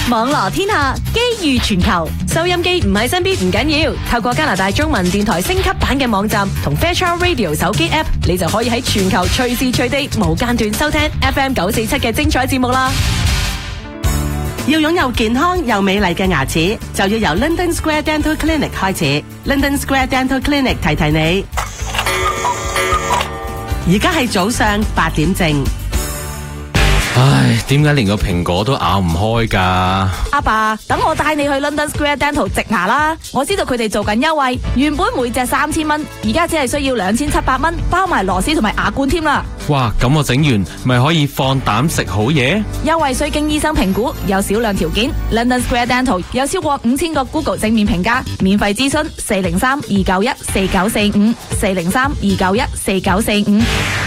網羅天下，機遇全球。收音機唔喺身邊唔緊要，透過加拿大中文電台升級版嘅網站同 Fairchild Radio 手機 App， 你就可以喺全球隨時隨地無間斷收聽 FM 947嘅精彩節目啦。 要擁有健康又美麗嘅牙齒，就要由 London Square Dental Clinic 開始。London Square Dental Clinic 提提你，而家係早上8點正。 唉，點解連個蘋果都咬唔開㗎？ 阿爸，等我帶你去 London Square Dental 植牙啦！我知道佢哋做緊優惠，原本每隻3000蚊，而家只係需要2700蚊，包埋螺絲同埋牙冠添啦。 哇，咁我整完咪可以放膽食好嘢？ 優惠需經醫生評估，有少量條件。London Square Dental 有超過5000個 Google 正面評價，免費諮詢403-291-4945，403-291-4945。